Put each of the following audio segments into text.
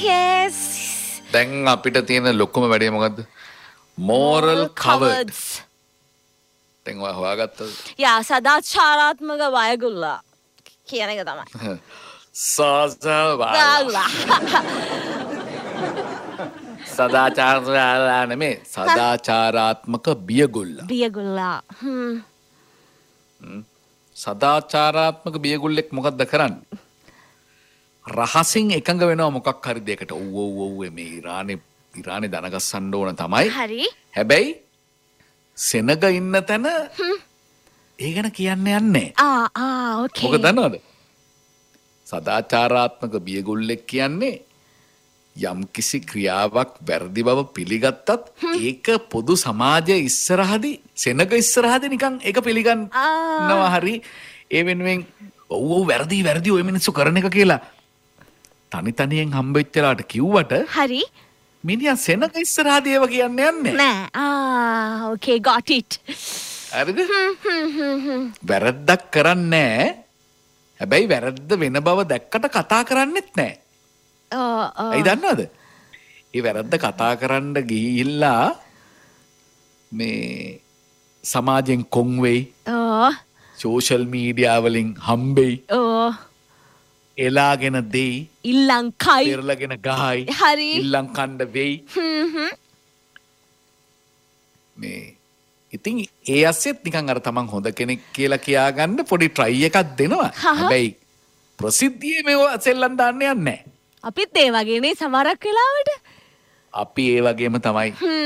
Yes. දැන් අපිට තියෙන ලොකුම වැඩේ මොකද්ද? Moral cowards. දැන් ඔයා හොයාගත්තද? යා සදාචාරාත්මක වයගුල්ලා කියන එක තමයි. සදාචාරාත්මක නෙමෙයි සදාචාරාත්මක බියගුල්ලා. බියගුල්ලා. සදාචාරාත්මක බියගුල්ලෙක් මොකද්ද කරන්නේ? රහසින් එකඟ වෙනවා මොකක් හරි දෙයකට. ඔව් මේ ඉරානේ දනගස්සන්න ඕන තමයි. හරි. හැබැයි සෙනග ඉන්න තැන ඒ ගැන කියන්න යන්නේ. ඕකේ. මොකද දන්නවද? සදාචාරාත්මක බියගුල්ලෙක් කියන්නේ යම් කිසි ක්‍රියාවක් වැරදි බව පිළිගත්තත් ඒක පොදු සමාජය ඉස්සරහදී සෙනග ඉස්සරහදී නිකන් ඒක පිළිගන්නවා හරි ඒ වෙනුවෙන් ඔව් වැරදි ඔය මිනිස්සු කරන එක කියලා තනි තනියෙන් හම්බෙච්චලාට කිව්වට හරි මිනිහා සෙනග ඉස්සරහදී ඒව කියන්නේ යන්නේ නෑ. ඕකේ got it. හරිද? වැරද්දක් කරන්නේ හැබැයි වැරද්ද වෙන බව දැක්කට කතා කරන්නෙත් නෑ. ඇයි දන්නවද? ඒ වැරද්ද කතා කරන්න ගිහිල්ලා මේ සමාජයෙන් කොන් වෙයි. සෝෂල් මීඩියා වලින් හම්බෙයි. එලාගෙන දෙයි. ඉල්ලන් කයි. පෙරලගෙන ගහයි. හරි. ඉල්ලන් කණ්ඩ වෙයි. මේ ඉතින් ඒ අස්සෙත් නිකන් අර තමන් හොඳ කෙනෙක් කියලා කියාගන්න පොඩි try එකක් දෙනවා. හැබැයි ප්‍රසිද්ධියේ මේව සෙල්ලම් දාන්න යන්නේ නැහැ. අපිත් ඒ වගේනේ සමහරක් වෙලාවට. අපි ඒ වගේම තමයි.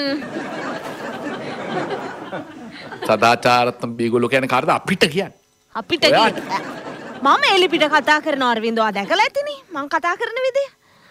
සදාචාරාත්මක බියගුල්ලෝ කියන්නේ කාටද? අපිට කියන්නේ. අපිට කියන්නේ. මම එලිපිට කතා කරන අරවින්දෝ දැකලා ඇතිනේ. මං කතා කරන විදිය.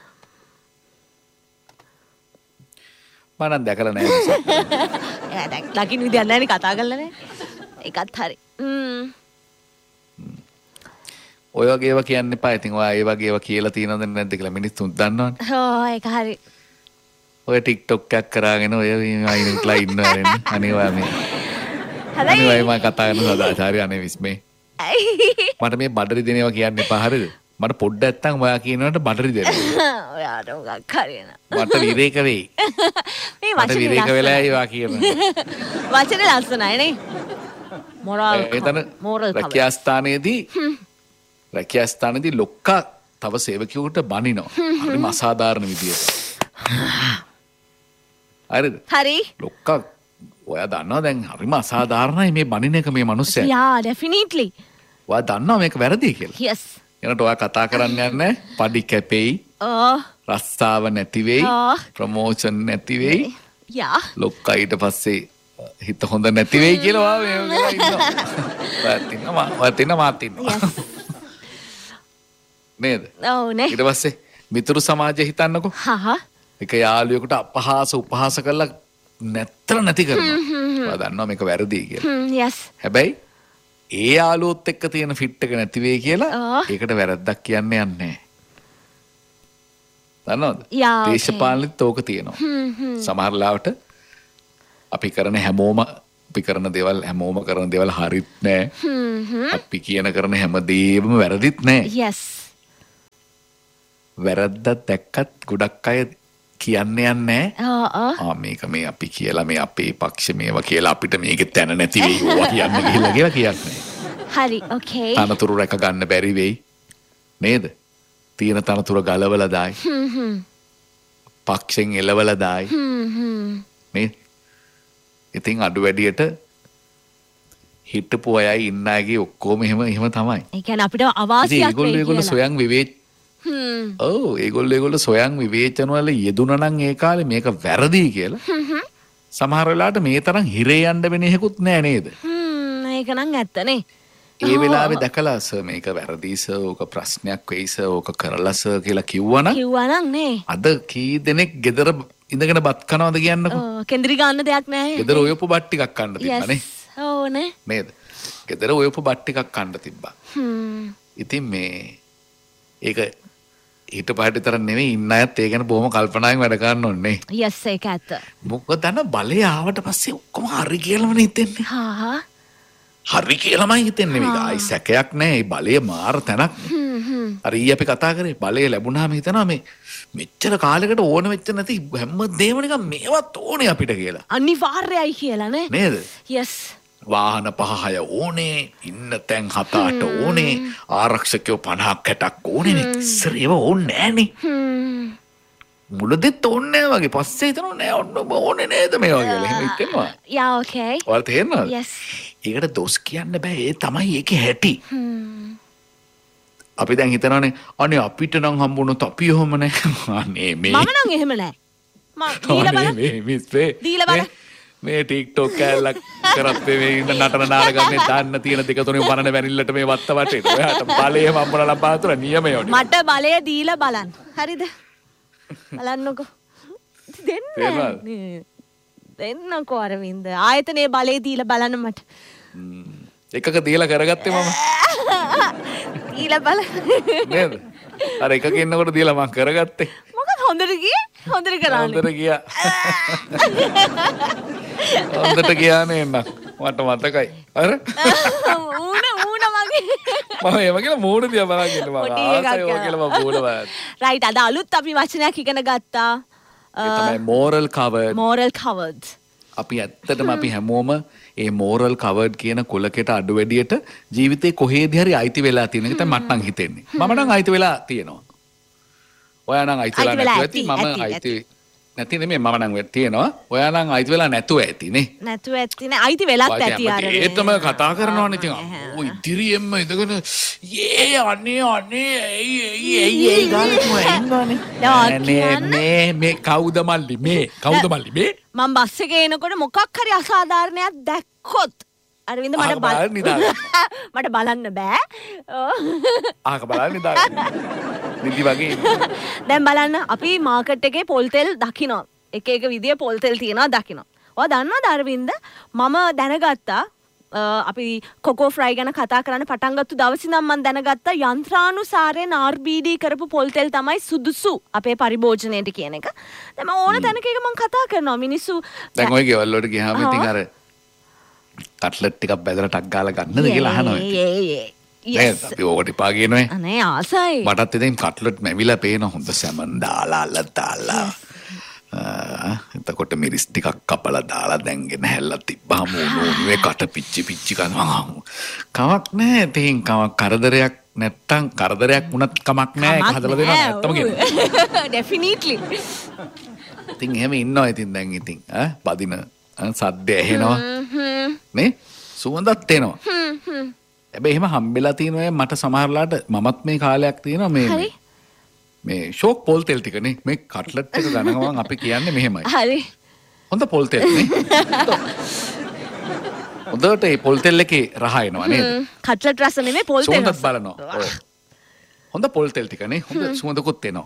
මම දැකලා නැහැ. එයා දැන් ලකින් විදියක් නැහැනේ කතා කරලා නැහැ. ඒකත් හරි. ඔය වගේ ඒවා කියන්න එපා. ඉතින් ඔයා ඒ වගේ ඒවා කියලා තියෙනවද නැද්ද කියලා මිනිස්සුන් දන්නවනේ. ඒක හරි. ඔය TikTok එකක් කරාගෙන ඔය අයින්ලා ඉන්නවා නේද? අනේ ඔයා මේ. අනේ මම කතා කරන සදාචාරය අනේ විස්මේ. මට මේ බඩරි දෙන ඒවා කියන්න එපා හරිද? මට පොඩ්ඩක් නැත්තම් ඔයා කියනවට බඩරි දෙන්න. ඔයාට මොකක් හරි න ะ. මට විරේක වෙයි. මේ මට විරේක වෙලා ඒවා කියන්න. වචනේ ලස්සනයි නේ. මොරල් රැකියා ස්ථානයේදී ලොක්කා තව සේවකයෙකුට බනිනවා. හරිම අසාධාරණ විදියට. හරිද? හරි. ලොක්කා ඔයා දන්නවා දැන් හරිම අසාධාරණයි මේ බනින එක මේ මිනිස්සයා. යා ඩෙෆිනිට්ලි. ඔයා දන්නවා මේක වැරදි කියලා. yes. එනට ඔයා කතා කරන්න යන්නේ පඩි කැපෙයි. රස්සාව නැති වෙයි. ප්‍රොමෝෂන් නැති වෙයි. යා. ලොක්කා ඊට පස්සේ හිත හොඳ නැති වෙයි කියලා ඔයා මේ ඉන්නවා. ඔයා තින්නවා. yes. නේද? ඔව් නේ. ඊට පස්සේ මිතුරු සමාජය හිතන්නකෝ. එක යාළුවෙකුට අපහාස උපහාස කරලා නැති කරනවා. ඔයා දන්නවා මේක වැරදි කියලා. yes. හැබැයි ඒ යාළුවොත් එක්ක තියෙන ෆිට් එක නැති වෙයි කියලා ඒකට වැරද්දක් කියන්න යන්නේ නැහැ. දන්නවද? දේශපාලනෙත් ඕක තියෙනවා. සමහර ලාවට අපි කරන දේවල් හරිත් නෑ. අපි කරන හැමදේම වැරදිත් නෑ. yes. වැරද්දක් දැක්කත් ගොඩක් අය කියන්නේ නැහැ. මේක මේ අපි කියලා මේ අපේ පක්ෂ මේවා කියලා අපිට මේකේ තැන නැති වෙයි ඕවා කියන්න කියලා කියන්නේ. හරි ඕකේ. තනතුරු රැක ගන්න බැරි වෙයි. නේද? තියෙන තනතුර ගලවලා දායි. පක්ෂෙන් එලවලා දායි. නේද? ඉතින් අඩු වැඩියට හිටපු අයයි ඉන්න අයගේ ඔක්කොම එහෙම තමයි. ඒ කියන්නේ අපිට අවාසියක් වෙයි කියලා. ඒගොල්ලෝ සොයන් ඒගොල්ලෝ සොයන් විවේචන වල යෙදුණා නම් ඒ කාලේ මේක වැරදි කියලා. සමහර වෙලාවට මේ තරම් හිරේ යන්න වෙන එකකුත් නෑ නේද? ඒක නම් ඇත්තනේ. ඒ වෙලාවේ දැකලා සර් මේක වැරදි සර් ඕක ප්‍රශ්නයක් වෙයි සර් ඕක කරලා සර් කියලා කිව්වනම් නේ. අද කී දෙනෙක් ගෙදර ඉඳගෙන බත් කනවද කියන්නකෝ. කෙන්ද්‍රි ගන්න දෙයක් නෑ. ගෙදර ඔයපු බත් ටිකක් කන්න තිබ්බනේ. ඕනේ. නේද? ගෙදර ඔයපු බත් ටිකක් කන්න තිබ්බා. ඉතින් මේ ඒක ඊට පහට විතර නෙමෙයි ඉන්න අයත් ඒ ගැන බොහොම කල්පනාවෙන් වැඩ කරන්න ඕනේ. yes ඒක ඇත්ත. මොකද බලය ආවට පස්සේ ඔක්කොම හරි කියලාමනේ හිතෙන්නේ. හරි කියලාමයි හිතෙන්නේ. මේක ආයි සැකයක් නෑ. මේ බලය මාර තැනක්. හරි අපි කතා කරේ බලය ලැබුණාම හිතනවා මෙච්චර කාලෙකට ඕන වෙච්ච නැති හැමදේම නිකන් මේවත් ඕනේ අපිට කියලා. අනිවාර්යයි කියලානේ. නේද? yes. වාහන 5-6 ඕනේ, ඉන්න තැන් 7-8 ඕනේ, ආරක්ෂකයෝ 50ක් 60ක් ඕනේ නේ. ඉස්සර ඒව ඕනේ නෑනේ. මුලදෙත් ඕනේ නෑ වගේ. පස්සේ හිතනවා නෑ ඔන්න ඕනේ නේද මේවා කියලා. එහෙම හිතෙනවා. yeah okay. ඔයාලට තේරෙනවද? yes. ඒකට දොස් කියන්න බෑ. ඒ තමයි ඒකේ හැටි. අපි දැන් හිතනවානේ අනේ අපිට නම් හම්බුනොත් අපි ඔහොම නෑ. අනේ මේ මම නම් එහෙම නෑ. දීලා බලන්න. දීලා බලන්න. මේ ටික්ටොක් කෑල්ලක් කරත් මේ ඉන්න නටන නාටකම් මේ දාන්න තියෙන 2-3 වරණ වැනිල්ලට මේ වත්ත වටේ. ඔයාට බලය හම්බුනලා ලබාතුර නියමයෝනේ. මට බලය දීලා බලන්න. හරිද? බලන්නකෝ. දෙන්නකෝ අරවින්ද. ආයතනයේ බලය දීලා බලන්න මට. එකක දීලා කරගත්තේ මම. දීලා බලන්න. නේද? අර එකක ඉන්නකොට දීලා මම කරගත්තේ. මොකද හොඳට ගියේ? හොඳට කරානේ. හොඳට ගියා. හොඳට ගියා නේ නක්. මට මතකයි. අර ඌන වගේ. මම එහෙම කියලා මූණ දිහා බලන් ඉන්න මම ආසයි ඔය කියලා මම මූණ බලන්න. රයිට් අද අලුත් අපි වචනයක් ඉගෙන ගත්තා. ඒ තමයි moral covered. moral covered. අපි ඇත්තටම අපි හැමෝම ඒ moral covered කියන කුලකෙට අඩු වැඩියට ජීවිතේ කොහේදී හරි අයිති වෙලා තියෙන එක තමයි මට නම් හිතෙන්නේ. මම නම් අයිති වෙලා තියෙනවා. ඔයා නම් අයිති වෙලා නැතුව ඇති. මම අයිති නැති නෙමෙයි මම නම් තියෙනවා. ඔයා නම් අයිති වෙලා නැතුව ඇති නේ. නැතුව ඇති නේ. අයිති වෙලත් ඇති අර. ඒ තමයි කතා කරනවනේ ඉතින්. ඔය ඉදිරියෙන්ම ඉඳගෙන යේ අනේ ඒ ගාලේ ඉන්නවනේ. මේ කවුද මල්ලි මේ? කවුද මල්ලි මේ? මම බස් එකේ එනකොට මොකක් හරි අසාධාරණයක් දැක්කොත් අරවින්ද මට බලන්න බෑ. ආක බලන්න නිදාගන්න. නිදි වගේ. දැන් බලන්න අපි මාකට් එකේ පොල් තෙල් දකිනවා. එක එක විදිය පොල් තෙල් තියනවා දකිනවා. ඔයා දන්නවද අරවින්ද? මම දැනගත්තා අපි කොකෝ ෆ්‍රයි ගැන කතා කරන්න පටන් ගත්ත දවසේ නම් මම දැනගත්තා යන්ත්‍රානුසාරයෙන් RBD කරපු පොල් තෙල් තමයි සුදුසු අපේ පරිභෝජනයේට කියන එක. දැන් මම ඕන තැනක එක මම කතා කරනවා මිනිස්සු දැන් ඔය ගෙවල් වලට ගියාම ඉතින් අර කට්ලට් ටිකක් බැදලා ටක් ගාලා ගන්නද කියලා අහනවා. නේද? අපි ඕකට එපා කියනෝනේ. අනේ ආසයි. මටත් ඉතින් කට්ලට් මැවිලා පේන හොඳ සැමන් දාලා අල්ලලා. එතකොට මිරිස් ටිකක් කපලා දාලා දැන්ගෙන හැල්ලා තිබ්බහම උණුවේ කට පිච්චි කරනවා. කමක් නැහැ. ඉතින් කමක් කරදරයක් නැත්තම් කරදරයක් වුණත් කමක් නැහැ. ඒක හදලා දෙනවා නැත්තම කියනවා. ඩෙෆිනිට්ලි. ඉතින් එහෙම ඉන්නවා ඉතින් දැන් ඉතින් බදින සද්ද ඇහෙනවා. නේ? සුවඳත් එනවා. හැබැයි එහෙම හම්බෙලා තියෙනවා මට සමහරලාට මමත් මේ කාලයක් තියෙනවා මේ ෂෝක් පොල් තෙල් ටිකනේ මේ කට්ලට් එක ගන්න ගමන් අපි කියන්නේ මෙහෙමයි. හරි. හොඳ පොල් තෙල් නේ. හොඳට ඒ පොල් තෙල් එකේ රහ එනවා නේද? කට්ලට් රස නෙමෙයි පොල් තෙල්. සුවඳත් බලනවා. හොඳ පොල් තෙල් ටිකනේ හොඳ සුවඳකුත් එනවා.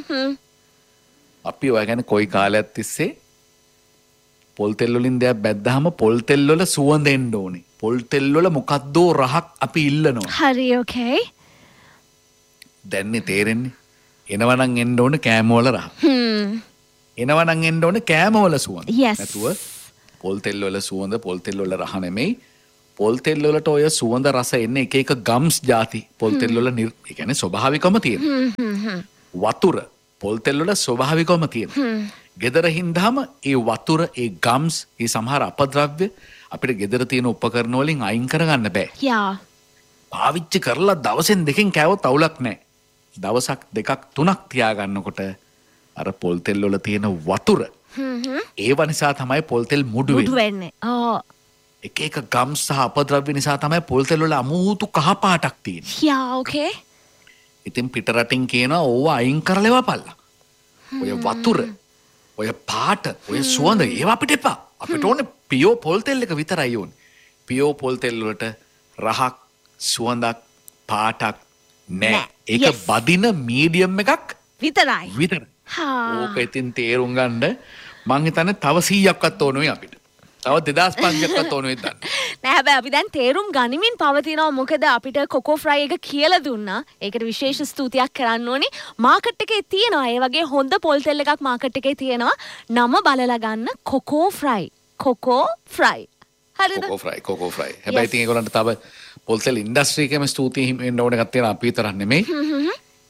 අපි ඔය ගැන කොයි කාලයක් තිස්සේ පොල් තෙල් වලින් දෙයක් බැද්දාම පොල් තෙල් වල සුවඳ එන්න ඕනේ. පොල් තෙල් වල මොකද්දෝ රහක් අපි ඉල්ලනවා. හරි ඕකේ. දැන්නේ තේරෙන්නේ. එනවනම් එන්න ඕනේ කෑම වල රහ. එනවනම් එන්න ඕනේ කෑම වල සුවඳ. නැතුව පොල් තෙල් වල සුවඳ පොල් තෙල් වල රහ නෙමෙයි. පොල් තෙල් වලට ඔය සුවඳ රස එන්නේ එක එක ගම්ස් ಜಾති. පොල් තෙල් වල ඒ කියන්නේ ස්වභාවිකවම තියෙන. වතුර පොල් තෙල් වල ස්වභාවිකවම තියෙන. ගෙදර හින්දාම ඒ වතුර ඒ ගම්ස් ඒ සමහර අපද්‍රව්‍ය අපිට ගෙදර තියෙන උපකරණ වලින් අයින් කරගන්න බෑ. යා. පාවිච්චි කරලා දවසෙන් දෙකෙන් කෑවොත් අවුලක් නැහැ. දවසක් දෙකක් තුනක් තියාගන්නකොට අර පොල් තෙල් වල තියෙන වතුර ඒව නිසා තමයි පොල් තෙල් මුඩු වෙන්නේ. එක එක ගම්ස් සහ අපද්‍රව්‍ය නිසා තමයි පොල් තෙල් වල අමුතු කහ පාටක් තියෙන්නේ. යා ඕකේ. ඉතින් පිටරටින් කියනවා ඕව අයින් කරලා වපල්ලා. ඔය වතුර ඔය පාට ඔය සුවඳ ඒවා අපිට එපා. අපිට ඕනේ පියෝ පොල් තෙල් එක විතරයි ඕනේ. පියෝ පොල් තෙල් වලට රහක් සුවඳක් පාටක් නෑ. ඒක බදින මීඩියම් එකක් විතරයි. ඕක ඉතින් තේරුම් ගන්න මං හිතන්නේ තව 100ක්වත් ඕන වෙයි අපිට. තව 2500ක්වත් ඕන වෙයි දන්න. නෑ හැබැයි අපි දැන් තේරුම් ගනිමින් පවතිනවා මොකද අපිට කොකෝ ෆ්‍රයි එක කියලා දුන්නා. ඒකට විශේෂ ස්තුතියක් කරන්න ඕනේ. මාකට් එකේ තියෙනවා ඒ වගේ හොඳ පොල් තෙල් එකක් මාකට් එකේ තියෙනවා. නම බලලා ගන්න කොකෝ ෆ්‍රයි. කොකෝ ෆ්‍රයි. හරිද? කොකෝ ෆ්‍රයි. හැබැයි ඉතින් ඒගොල්ලන්ට තව පොල් තෙල් ඉන්ඩස්ට්‍රි එකේම ස්තුතිය වෙන්න ඕන එකක් තියෙනවා අපි විතරක් නෙමෙයි.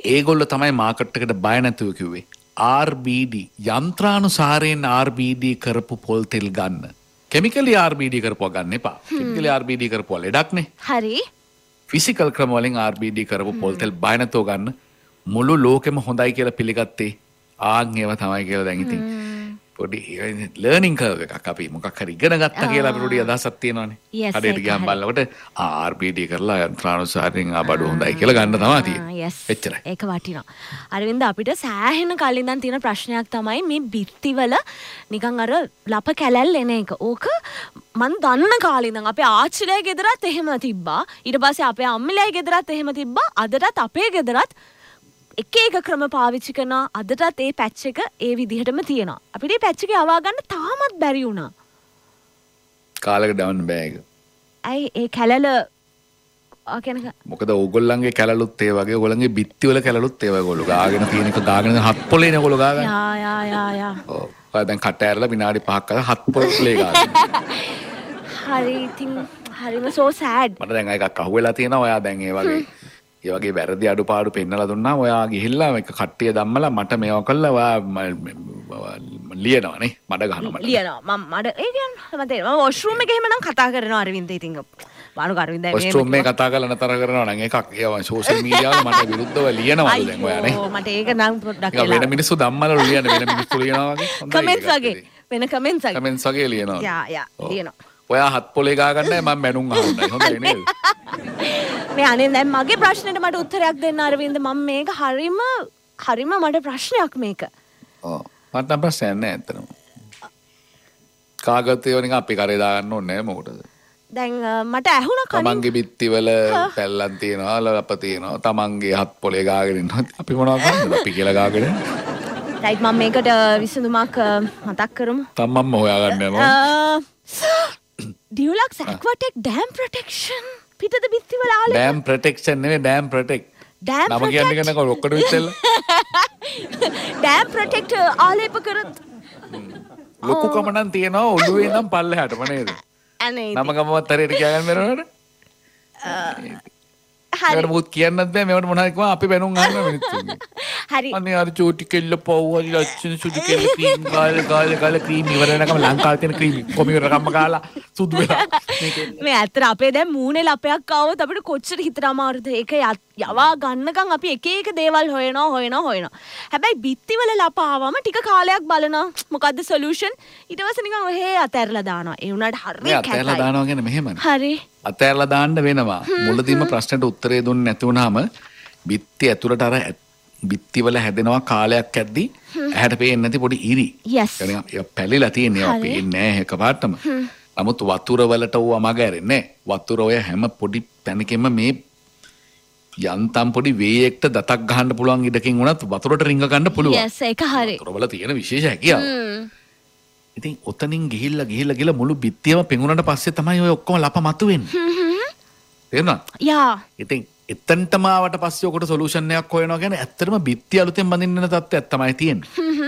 ඒගොල්ලෝ තමයි මාකට් එකට බය නැතුව කිව්වේ RBD යන්ත්‍රානුසාරයෙන් RBD කරපු පොල් තෙල් ගන්න. කෙමිකලි RBD කරපුවා ගන්න එපා. කෙමිකලි RBD කරපුවා ලෙඩක්නේ. හරි. ෆිසිකල් ක්‍රම වලින් RBD කරපු පොල් තෙල් බය නැතුව ගන්න. මුළු ලෝකෙම හොඳයි කියලා පිළිගත්තේ ආන් ඒවා තමයි කියලා දැන් ඉතින් පොඩි ලර්නින් කර්ව් එකක් අපි මොකක් හරි ඉගෙන ගත්තා කියලා අපිට පොඩි අදහසක් තියෙනවානේ. හරියට ගියාම බලනකොට RBD කරලා යන්ත්‍රානුසාරයෙන් ආබඩු හොඳයි කියලා ගන්න තමයි තියෙන්නේ. එච්චරයි. ඒක වටිනවා. අරවින්ද අපිට සෑහෙන කලින් ඉඳන් තියෙන ප්‍රශ්නයක් තමයි මේ බිත්තිවල නිකන් අර ලප කැලැල් එන එක. ඕක මන් දන්න කාලේ ඉඳන් අපේ ආච්චිලේ ගෙදරත් එහෙම තිබ්බා. ඊට පස්සේ අපේ අම්මලේ ගෙදරත් එහෙම තිබ්බා. අදටත් අපේ ගෙදරත් එක එක ක්‍රම පාවිච්චි කරන අදටත් ඒ පැච් එක ඒ විදිහටම තියෙනවා. අපිට මේ පැච් එක යවා ගන්න තාමත් බැරි වුණා. කාලෙක දාන්න බෑ ඒක. ඇයි ඒ කැලල මොකද ඕගොල්ලන්ගේ කැලලුත් ඒ වගේ ඕගොල්ලන්ගේ බිත්ති වල කැලලුත් ඒ වගේ ඕගොල්ලෝ ගාගෙන තියෙන එක ගාගෙන හත් පොලේනේ ඕගොල්ලෝ ගාගෙන. යා. ඔව්. ඔය දැන් කට ඇරලා විනාඩි 5ක් කරලා හත් පොලේ ගාගෙන. හරි ඉතින් හරිම so sad. මට දැන් එකක් අහුවෙලා තියෙනවා. ඔයා දැන් ඒ වගේ වැරදි අඩුපාඩු පෙන්නලා දුන්නා. ඔයා ගිහිල්ලා එක කට්ටිය ධම්මලා මට මේවා කළා. ඔයා ලියනවා නේ. මඩ ගහනවා මට. ලියනවා. මඩ ඒ කියන්නේ මම තේරෙනවා. මම වොෂ්රූම් එකේ එහෙම නම් කතා කරනවා අරවින්ද ඉතින්. බානු අරවින්ද මේ වොෂ්රූම් එකේ කතා කරලා නතර කරනවා නම් එකක් ඒවා සෝෂල් මීඩියා වල මට විරුද්ධව ලියනවලු දැන් ඔයා නේ. ඔව් මට ඒක නම් පොඩ්ඩක් වෙන මිනිස්සු ධම්මලු ලියන වෙන මිනිස්සු ලියනවා වගේ. කමෙන්ට්ස් වගේ. වෙන කමෙන්ට්ස් වගේ ලියනවා. යා ලියනවා. ඔයා හත් පොලේ ගා ගන්නයි මම මැනුම් අහන්නයි. හොඳයි නේද? මේ අනේ දැන් මගේ ප්‍රශ්නෙට මට උත්තරයක් දෙන්න අරවින්ද මම මේක හරිම මට ප්‍රශ්නයක් මේක. ඔව්. මට නම් ප්‍රශ්නයක් නෑ ඇත්තටම. කාගත් ඒවා නිකන් අපි කරේ දාගන්න ඕනේ නෑ මොකටද? දැන් මට ඇහුණා කලින් තමන්ගේ බිත්තිවල පැල්ලම් තියනවා, ලප තියනවා, තමන්ගේ හත් පොලේ ගාගෙන ඉන්නවා. අපි මොනවද කරන්නේ? අපි කියලා ගාගෙන. රයිට් මම මේකට විසඳුමක් මතක් කරමු. තමන්ම හොයාගන්න යනවා. Dulux Aquatech Dam Protection පිටද බිත්තිවල ආලේප. Dam Protection නෙවෙයි Dam Protect. නම කියන්නේ කෙනෙක් ඔක්කොම විශ්සෙල්ල. Dam Protect ආලේප කරත් ලොකු කමනන් තියනවා ඔළුවේ නම් පල්ලෙහාටම නේද? අනේ නම ගමවත් හරියට කියන්න බැරවද? හරි මොකද කියන්නත් බෑ මේවට මොනවද කිව්වා අපි බැනුම් අහන්න මිනිස්සුන්ගේ. හරි අනේ අර චූටි කෙල්ල පව්වලි ලස්සන සුදු කෙල්ල ක්‍රීම් ගාලා ක්‍රීම් ඉවර වෙනකම් ලංකාවේ තියෙන ක්‍රීම් කොමියරකම්ම ගාලා සුදු වෙලා මේ ඇත්තට අපේ දැන් මූණේ ලපයක් ආවොත් අපිට කොච්චර හිතට අමාරුද ඒක යවා ගන්නකම් අපි එක එක දේවල් හොයනවා හැබැයි බිත්තිවල ලප ආවම ටික කාලයක් බලනවා මොකද්ද සොලියුෂන් ඊට පස්සේ නිකන් ඔහේ අතහැරලා දානවා ඒ උනාට හරිය කැතයි අතහැරලා දානවා කියන්නේ මෙහෙමනේ හරි අතහැරලා දාන්න වෙනවා මුලදීම ප්‍රශ්නෙට උත්තරේ දුන්නේ නැති වුනහම බිත්ති ඇතුළට අර බිත්තිවල හැදෙනවා කාලයක් ඇද්දි ඇහැට පේන්නේ නැති පොඩි ඉරි. Yes. ඒක පැලිලා තියෙනවා පේන්නේ නැහැ එකපාරටම. නමුත් වතුර වලට ඌ අමග ඇරෙන්නේ නැහැ. වතුර ඔය හැම පොඩි පැනකෙම මේ යන්තම් පොඩි වේයකට දතක් ගහන්න පුළුවන් ඉඩකින් උනත් වතුරට රිංග ගන්න පුළුවන්. Yes ඒක හරි. වතුර වල තියෙන විශේෂ හැකියාව. ඉතින් ඔතනින් ගිහිල්ලා මුළු බිත්තියම පෙඟුනට පස්සේ තමයි ඔය ඔක්කොම ලප මතුවෙන්නේ. තේරුණාද? යා. ඉතින් එතනටම ආවට පස්සේ ඔකට සොලියුෂන් එකක් හොයනවා කියන්නේ ඇත්තටම බිත්ති අලුතෙන් බඳින්න යන තත්ත්වයක් තමයි තියෙන්නේ.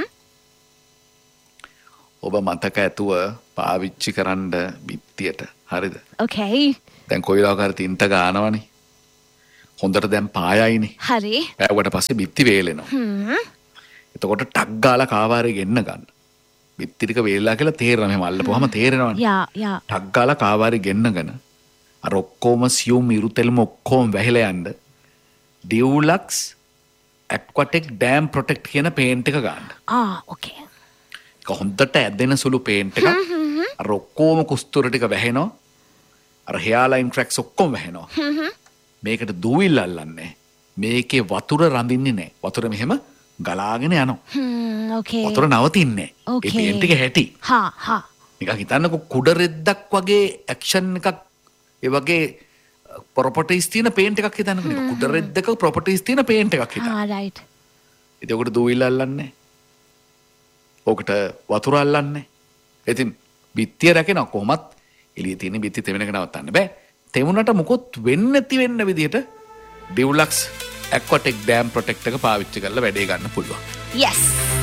ඔබ මතක ඇතුව පාවිච්චි කරන්න බිත්තියට. හරිද? Okay. දැන් කොයිලාක හරි තින්ත ගන්නවනේ. හොඳට දැන් පායයිනේ. හරි. පෑවුවට පස්සේ බිත්ති වේලෙනවා. එතකොට ටක් ගාලා කාවාරේ ගෙන්න ගන්න. බිත්ති ටික වේලලා කියලා තේරෙනවා. මෙහෙම අල්ලපුවාම තේරෙනවනේ. යා. ටක් ගාලා කාවාරේ ගෙන්නගෙන අර ඔක්කොම සියුම් ඉරුතෙල්ම ඔක්කොම වැහිලා යන්න Dulux Aquatech Dam Protect කියන පේන්ට් එක ගන්න. ඕකේ. ඒක හොඳට ඇදෙන සුළු පේන්ට් එකක්. අර ඔක්කොම කුස්තුර ටික වැහෙනවා. අර hair line tracks ඔක්කොම වැහෙනවා. මේකට දූවිල්ල අල්ලන්නේ. මේකේ වතුර රඳින්නේ නැහැ. වතුර මෙහෙම ගලාගෙන යනවා. ඕකේ. වතුර නවතින්නේ නැහැ. ඒ පේන්ට් එක හැටි. හා. නිකන් හිතන්නකො කුඩ රෙද්දක් වගේ ඇක්ෂන් එකක් ඒ වගේ ප්‍රොපර්ටිස් තියෙන පේන්ට් එකක් හිතන්නකො කුඩ රෙද්දක ප්‍රොපර්ටිස් තියෙන පේන්ට් එකක් හිතන්න. රයිට්. ඉතින් ඔකට දූවිල්ල අල්ලන්නේ. ඔකට වතුර අල්ලන්නේ. ඉතින් බිත්තිය රැකෙනවා කොහොමත් එළියේ තියෙන බිත්ති තෙමෙනක නවත්තන්න බෑ. තෙමුනට මොකොත් වෙන්නේ නැති වෙන්න විදියට Dulux Aquatech Dam Protect එක පාවිච්චි කරලා වැඩේ ගන්න පුළුවන්. Yes.